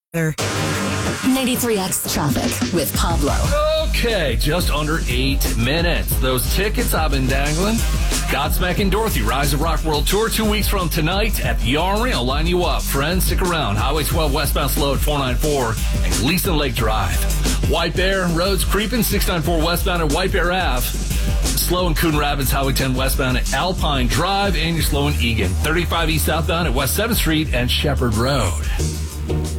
93X traffic with Pablo. Okay, just under 8 minutes. Those tickets I've been dangling. Godsmack and Dorothy, Rise of Rock World Tour, 2 weeks from tonight at the Armory. I'll line you up. Friends, stick around. Highway 12 westbound slow at 494 and Gleason Lake Drive. White Bear, roads creeping, 694 westbound at White Bear Ave. Slow in Coon Rapids, Highway 10 westbound at Alpine Drive, and you're slow in Egan. 35 east southbound at West 7th Street and Shepherd Road.